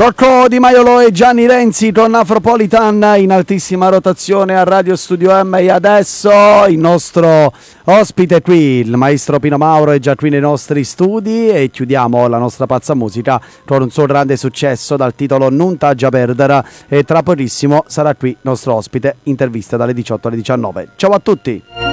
Rocco Di Maiolo e Gianni Renzi con Afropolitan in altissima rotazione a Radio Studio M. E adesso il nostro ospite qui, il maestro Pino Mauro, è già qui nei nostri studi e chiudiamo la nostra pazza musica con un suo grande successo dal titolo Non t'aggia perdere, e tra pochissimo sarà qui il nostro ospite, intervista dalle 18 alle 19. Ciao a tutti!